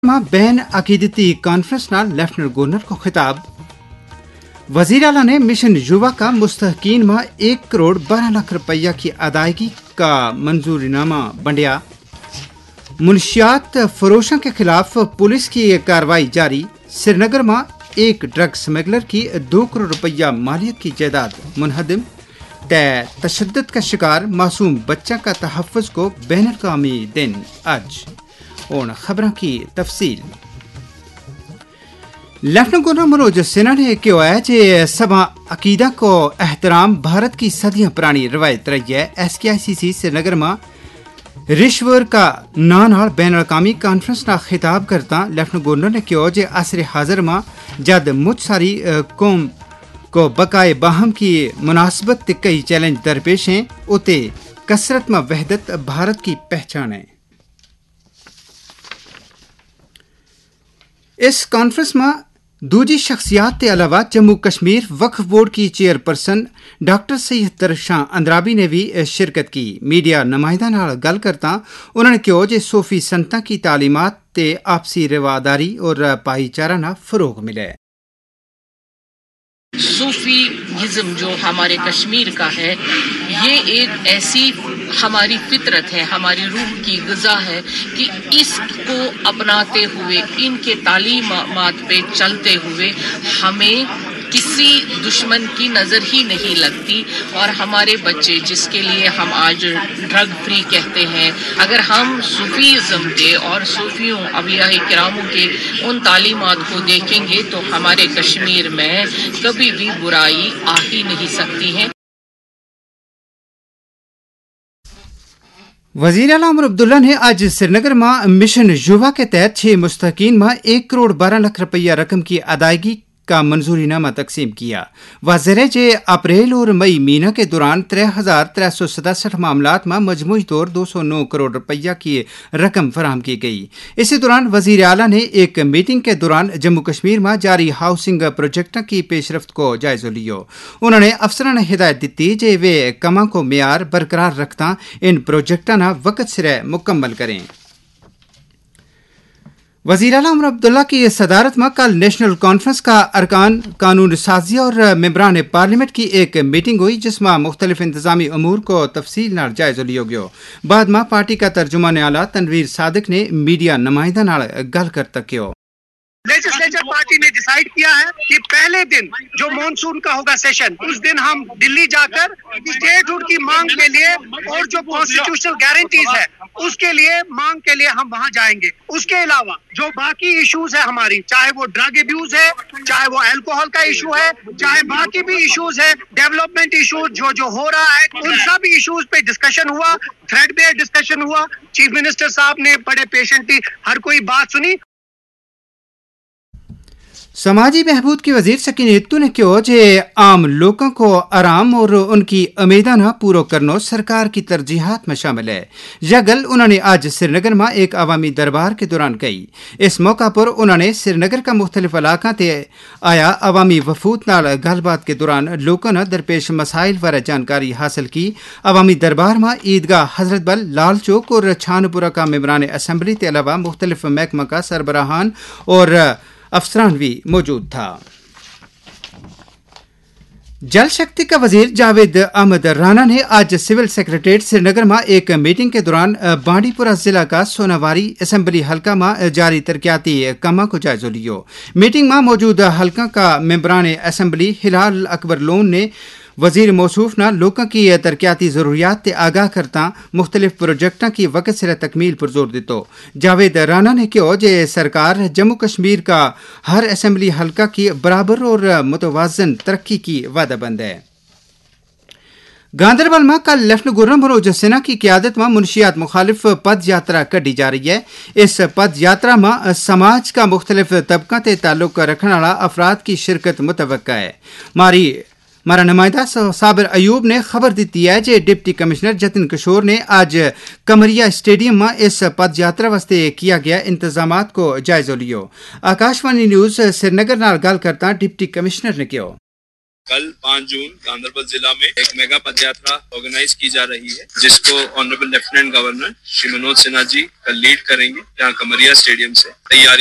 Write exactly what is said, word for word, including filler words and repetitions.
Ban अकीदती conference नाल lieutenant governor को खिताब। वजीर आला ने मिशन युवा का मुस्तहकीन में एक करोड़ बारह लाख रुपया की अदायगी का मंजूरीनामा बंटिया। मुनशियात फरोशों के खिलाफ पुलिस की कार्रवाई जारी। श्रीनगर में एक ड्रग स्मगलर की दो करोड़ रुपया मालियत की जायदाद मुनहदम। तय तशद्दुद का शिकार मासूम बच्चा का तहफ़्फ़ुज़ को बैन अल-अक़वामी दिन आज। और खबरों की तफसील। लेफ्टिनेंट गवर्नर मनोज सिन्हा ने कहा है कि सबा अकीदा को एहतराम भारत की सदियां पुरानी रवायत रही है। एस के आई सी सी श्रीनगर में रिश्वर का ना नाल बैन अल-अक़वामी कॉन्फ्रेंस का खिताब करता लेफ्टिनेंट गवर्नर ने कहा कि असर हाजिर में जद मुझ सारी कौम को बकाए बाहम की मुनासबत ते कई चैलेंज दरपेश हैं, उते कसरत में वहदत भारत की पहचान है। इस कॉन्फ्रेंस में दूजी शख्सियात के अलावा जम्मू कश्मीर वक्फ बोर्ड की चेयरपर्सन डॉक्टर सैयद शाह अंद्राबी ने भी शिरकत की। मीडिया नुमाइंदा नाल गल करता उन्होंने कहा कि सूफी संतां की तालीमात ते आपसी रवादारी और भाईचारा ना फरोग मिले। सूफीज़म जो हमारे कश्मीर का है, ये एक ऐसी हमारी फितरत है, हमारी रूह की ग़िज़ा है कि इसको अपनाते हुए, इनके तालीमात पे चलते हुए हमें किसी दुश्मन की नज़र ही नहीं लगती। और हमारे बच्चे जिसके लिए हम आज ड्रग फ्री कहते हैं, अगर हम सूफीज़म के और सूफियों अवलिया किरामों के उन तालीमात को देखेंगे तो हमारे कश्मीर में कभी भी बुराई आ ही नहीं सकती है। वजीर आला उमर अब्दुल्ला ने आज श्रीनगर में मिशन युवा के तहत छह मुस्तहकीन में एक करोड़ बारह लाख रुपया रकम की अदायगी का मंजूरीनामा तकसीम किया। वाज़ेह है कि अप्रैल और मई महीना के दौरान त्रे हजार त्रै सौ सतासठ मामलात में मजमूई तौर दो सौ नौ करोड़ रुपया की रकम फराहम की गई। इसी दौरान वजीर आला ने एक मीटिंग के दौरान जम्मू कश्मीर में जारी हाउसिंग प्रोजेक्टों की पेशरफ्त को जायजा लियो। उन्होंने अफसरां ने हिदायत दी कि वे कमां को मेयार बरकरार रखता इन प्रोजेक्टों ना वक्त सिरे मुकम्मल करें। वज़ीर आला उमर अब्दुल्ला की सदारत में कल नेशनल कॉन्फ्रेंस का अरकान कानून साजी और मेंबरान पार्लियामेंट की एक मीटिंग हुई, जिसमें मुख्तलिफ इंतजामी अमूर को तफसील नाल जायजा लिया गया। बाद में पार्टी का तर्जुमान आला तनवीर सादिक ने मीडिया नुमाइंदा नाल गल करता कहा। लेजिस्लेचर पार्टी ने डिसाइड किया है कि पहले दिन जो मॉनसून का होगा सेशन, उस दिन हम दिल्ली जाकर स्टेटहुड की मांग के लिए और जो कॉन्स्टिट्यूशनल गारंटीज है उसके लिए मांग के लिए हम वहां जाएंगे। उसके अलावा जो बाकी इश्यूज है हमारी, चाहे वो ड्रग अब्यूज है, चाहे वो अल्कोहल का इशू है, चाहे बाकी भी इश्यूज है, डेवलपमेंट इशूज जो जो हो रहा है, उन सब इश्यूज पे डिस्कशन हुआ, थ्रेड बेस्ड डिस्कशन हुआ। चीफ मिनिस्टर साहब ने बड़े पेशेंटली हर कोई बात सुनी। समाजी बहबूद की वजीर सकीनतू ने कहा कि आम लोगों को आराम और उनकी उम्मीदां ना पूरा करना सरकार की तरजीहात में शामिल है। यह गल उन्होंने आज श्रीनगर में एक अवामी दरबार के दौरान कही। इस मौका पर उन्होंने श्रीनगर का मुख्तलिफ इलाकों से आया अवामी वफूद नाल गलबात के दौरान लोगों ने दरपेश मसाइल बारे जानकारी हासिल की। अवामी दरबार में ईदगाह हजरत बल, लाल चौक और छानपुरा का मेंबरान असम्बली के अलावा मुख्तलिफ महकमा का सरबराहान और अफसरान भी मौजूद था। जल शक्ति का वजीर जावेद अहमद राना ने आज सिविल सेक्रेटरीट श्रीनगर में एक मीटिंग के दौरान बांडीपुरा जिला का सोनावारी असम्बली हल्का में जारी तरक्याती कामों को जायजा लिया। मीटिंग में मौजूद हल्का का मेंबरान असम्बली हिलाल अकबर लोन ने वजीर मौसूफ ना लोगों की तरक्याती जरूरियात से आगाह करता मुख्तलिफ प्रोजेक्टों की वक्त सिरे तकमील पर जोर दितो। जावेद राना ने कहा कि सरकार जम्मू कश्मीर का हर असम्बली हल्का की बराबर और मुतवाजन तरक्की की वादाबंद है। गांधरबल में कल लेफ्टिनेंट गवर्नर मनोज सिन्हा की क़यादत में मुनशियात मुखालिफ पद यात्रा कढ़ी जा रही है। इस पद यात्रा में समाज का मुख्तलिफ तबका से ताल्लुक रखने वाला अफराद की शिरकत मुतवक्का है। मारी हमारा नुमाइंदा साबिर अयूब ने खबर दी है कि डिप्टी कमिश्नर जतिन किशोर ने आज कमरिया स्टेडियम में इस पद यात्रा वास्ते किया गया इंतजामात को जायजा लियो। आकाशवाणी न्यूज श्रीनगर नाल गल करता डिप्टी कमिश्नर ने कहा, کل پانچ جون گاندربل ضلع میں ایک میگا پد یاترا آرگنائز کی جا رہی ہے جس کو آنریبل لیفٹیننٹ گورنر شری منوج سنہا جی کل لیڈ کریں گے، جہاں کمریا اسٹیڈیم سے تیاری